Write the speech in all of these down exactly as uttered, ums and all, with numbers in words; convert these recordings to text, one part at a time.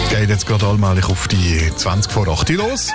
Geht jetzt gerade allmählich auf die zwanzig vor acht los.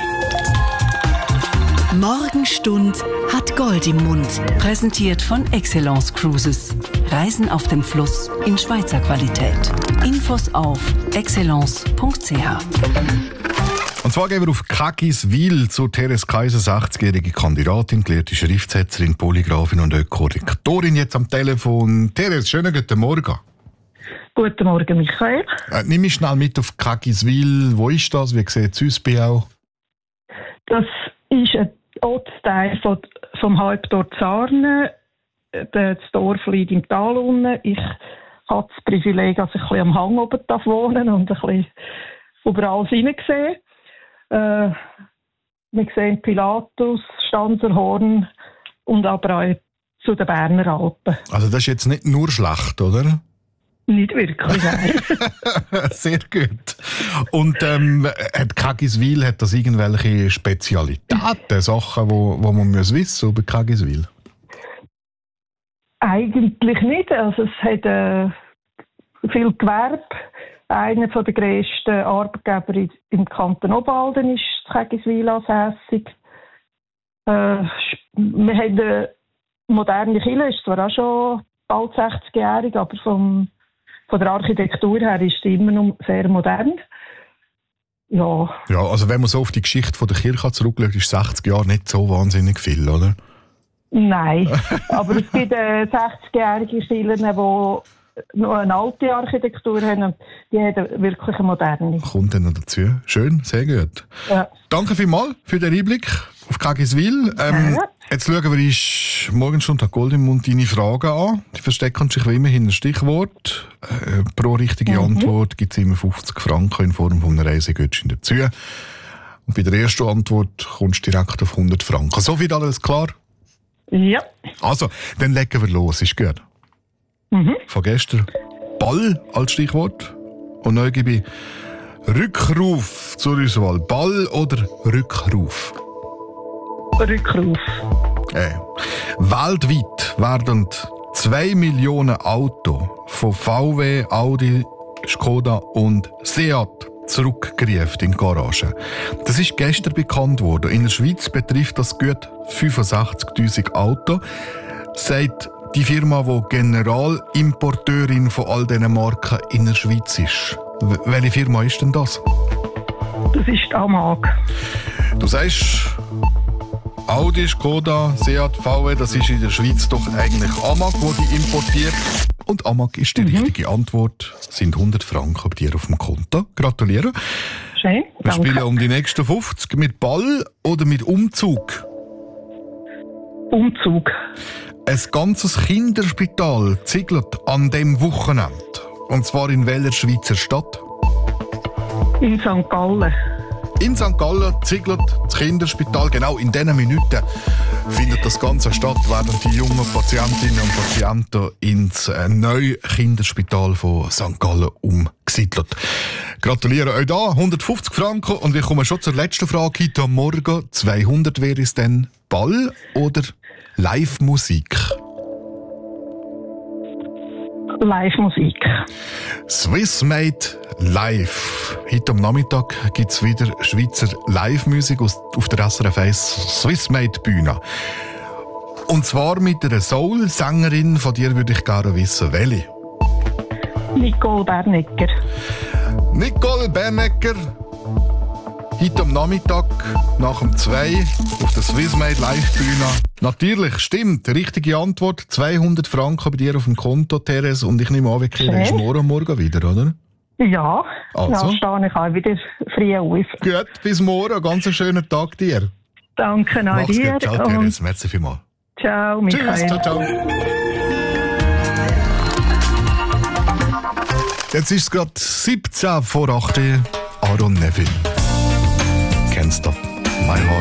Morgenstund hat Gold im Mund. Präsentiert von Excellence Cruises. Reisen auf dem Fluss in Schweizer Qualität. Infos auf excellence punkt c h. Und zwar gehen wir auf Kagiswil zu Therese Kaiser, sechzigjährige Kandidatin, gelehrte Schriftsetzerin, Polygrafin und Ökorektorin. Jetzt am Telefon. Therese, schönen guten Morgen. Guten Morgen, Michael. Äh, nimm mich schnell mit auf Kagiswil. Wo ist das? Wie sieht es aus bei auch? Das ist ein Ortsteil von, vom Halbdorf Sarnen. Das Dorf liegt im Tal unten. Ich habe das Privileg, dass ich ein bisschen am Hang oben wohnen und ein bisschen überall hineinsehe. Äh, wir sehen Pilatus, Stanserhorn und aber auch zu den Berner Alpen. Also das ist jetzt nicht nur schlecht, oder? Nicht wirklich, nein. Sehr gut. Und ähm, hat Kagiswil, hat das irgendwelche Spezialitäten, Sachen, wo, wo man muss wissen über Kagiswil? Eigentlich nicht. Also es hat äh, viel Gewerbe. Einer der grössten Arbeitgeber im Kanton Obwalden ist Kagiswil ansässig. Äh, wir haben eine moderne Kirche, ist zwar auch schon bald sechzigjährig, aber vom, von der Architektur her ist sie immer noch sehr modern. Ja. Ja, also wenn man so auf die Geschichte von der Kirche zurückschaut, ist sechzig Jahre nicht so wahnsinnig viel, oder? Nein, aber es gibt äh, sechzigjährige Kirchen, die noch eine alte Architektur haben und die haben wirklich eine moderne. Kommt dann noch dazu. Schön, sehr gut. Ja. Danke vielmals für den Einblick auf Kagiswil. Ähm, ja. Jetzt schauen wir uns Morgenstund hat Gold im Mund deine Fragen an. Die verstecken sich wie immer hinter ein Stichwort. Äh, pro richtige mhm. Antwort gibt es immer fünfzig Franken in Form von einem Reisegutschein dazu. Und bei der ersten Antwort kommst du direkt auf hundert Franken. So viel alles klar? Ja. Also, dann legen wir los. Ist gut? Mhm. Von gestern Ball als Stichwort. Und neu gebe ich Rückruf zur Auswahl. Ball oder Rückruf? Rückruf. Äh. Weltweit werden zwei Millionen Autos von V W, Audi, Skoda und Seat zurückgerufen in die Garage. Das ist gestern bekannt worden. In der Schweiz betrifft das gut fünfundsechzigtausend Autos. Sagt die Firma, die Generalimporteurin von all diesen Marken in der Schweiz ist. W- welche Firma ist denn das? Das ist die Amag. Du sagst, Audi, Skoda, Seat, V W, das ist in der Schweiz doch eigentlich Amag, die die importiert. Und Amag ist die mhm. richtige Antwort. Das sind hundert Franken bei dir auf dem Konto. Gratuliere. Schön, Wir danke. spielen um die nächsten fünfzig mit Ball oder mit Umzug? Umzug. Ein ganzes Kinderspital ziegelt an dem Wochenende. Und zwar in welcher Schweizer Stadt? In Sankt Gallen. In Sankt Gallen ziegelt das Kinderspital. Genau in diesen Minuten findet das Ganze statt, werden die jungen Patientinnen und Patienten ins neue Kinderspital von Sankt Gallen umgesiedelt. Gratuliere euch da, hundertfünfzig Franken. Und wir kommen schon zur letzten Frage heute am Morgen. zweihundert wäre es denn Ball oder Live-Musik? Live-Musik. Swissmade Live. Heute am Nachmittag gibt es wieder Schweizer Live-Musik auf der S R F eins Swissmade Bühne. Und zwar mit einer Soul-Sängerin, von dir würde ich gerne wissen, welche? Nicole Bernecker. Nicole Bernecker. Heute am Nachmittag, nach dem zwei auf der Swissmade Live-Bühne. Natürlich, stimmt. Richtige Antwort. zweihundert Franken bei dir auf dem Konto, Therese. Und ich nehme an, wir kehren morgen morgen wieder, oder? Ja, also. Da stehe ich auch wieder früh auf. Gut, bis morgen. Ganz einen schönen Tag dir. Danke an Mach's dir. Gut. Ciao, Therese. Merci vielmals. Ciao, Michael. Tschüss, ciao, ciao. Jetzt ist es gerade siebzehn vor acht. Aaron Neville. Kennst du? My Heart.